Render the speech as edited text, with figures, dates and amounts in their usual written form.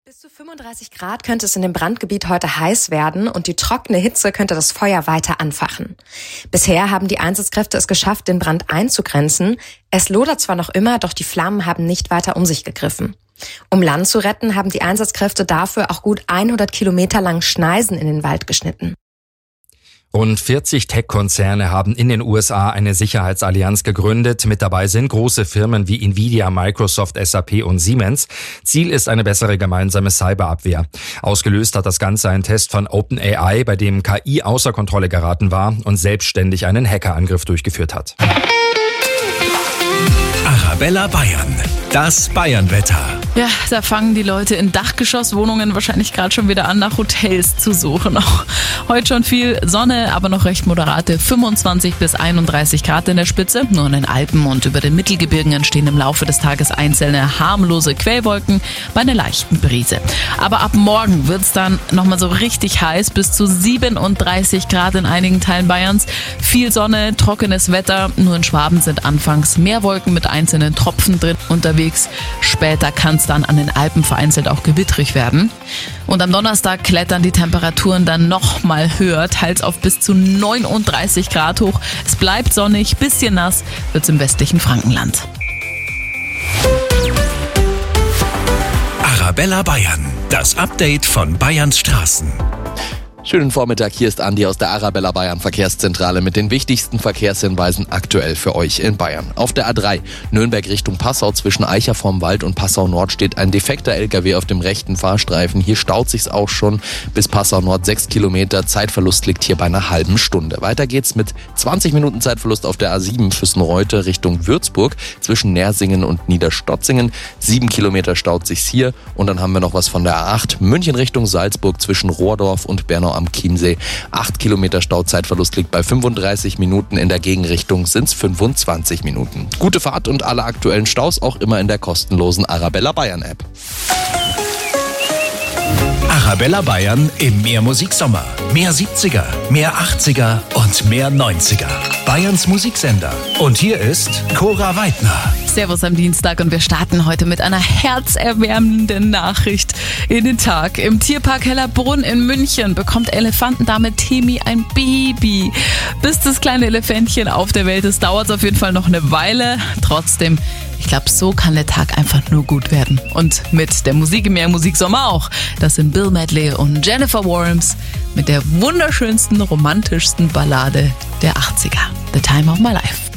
Bis zu 35 Grad könnte es in dem Brandgebiet heute heiß werden und die trockene Hitze könnte das Feuer weiter anfachen. Bisher haben die Einsatzkräfte es geschafft, den Brand einzugrenzen. Es lodert zwar noch immer, doch die Flammen haben nicht weiter um sich gegriffen. Um Land zu retten, haben die Einsatzkräfte dafür auch gut 100 Kilometer lang Schneisen in den Wald geschnitten. Rund 40 Tech-Konzerne haben in den USA eine Sicherheitsallianz gegründet. Mit dabei sind große Firmen wie Nvidia, Microsoft, SAP und Siemens. Ziel ist eine bessere gemeinsame Cyberabwehr. Ausgelöst hat das Ganze ein Test von OpenAI, bei dem KI außer Kontrolle geraten war und selbstständig einen Hackerangriff durchgeführt hat. Arabella Bayern, das Bayernwetter. Ja, da fangen die Leute in Dachgeschosswohnungen wahrscheinlich gerade schon wieder an, nach Hotels zu suchen. Auch heute schon viel Sonne, aber noch recht moderate 25 bis 31 Grad in der Spitze. Nur in den Alpen und über den Mittelgebirgen entstehen im Laufe des Tages einzelne harmlose Quellwolken bei einer leichten Brise. Aber ab morgen wird's dann nochmal so richtig heiß, bis zu 37 Grad in einigen Teilen Bayerns. Viel Sonne, trockenes Wetter. Nur in Schwaben sind anfangs mehr Wolken mit einzelnen Tropfen drin unterwegs. Später kann es dann an den Alpen vereinzelt auch gewittrig werden. Und am Donnerstag klettern die Temperaturen dann noch mal höher, teils auf bis zu 39 Grad hoch. Es bleibt sonnig, bisschen nass wird's im westlichen Frankenland. Arabella Bayern, das Update von Bayerns Straßen. Schönen Vormittag, hier ist Andi aus der Arabella Bayern Verkehrszentrale mit den wichtigsten Verkehrshinweisen aktuell für euch in Bayern. Auf der A3 Nürnberg Richtung Passau zwischen Eicher vorm Wald und Passau Nord steht ein defekter LKW auf dem rechten Fahrstreifen. Hier staut sich's auch schon bis Passau Nord 6 Kilometer. Zeitverlust liegt hier bei einer halben Stunde. Weiter geht's mit 20 Minuten Zeitverlust auf der A7 Füssen-Reutte Richtung Würzburg zwischen Nersingen und Niederstotzingen. 7 Kilometer staut sich's hier. Und dann haben wir noch was von der A8 München Richtung Salzburg zwischen Rohrdorf und Bernau am Chiemsee. 8 Kilometer Stauzeitverlust liegt bei 35 Minuten. In der Gegenrichtung sind es 25 Minuten. Gute Fahrt und alle aktuellen Staus auch immer in der kostenlosen Arabella Bayern App. Arabella Bayern im Mehr-Musik-Sommer. Mehr 70er, mehr 80er und mehr 90er. Bayerns Musiksender. Und hier ist Cora Weidner. Servus am Dienstag und wir starten heute mit einer herzerwärmenden Nachricht in den Tag. Im Tierpark Hellerbrunn in München bekommt Elefantendame Temi ein Baby. Bis das kleine Elefantchen auf der Welt ist, dauert es auf jeden Fall noch eine Weile. Trotzdem, ich glaube, so kann der Tag einfach nur gut werden. Und mit der Musik im Mehr-Musik-Sommer auch. Das sind Bill Medley und Jennifer Warnes mit der wunderschönsten, romantischsten Ballade der 80er. The Time of My Life.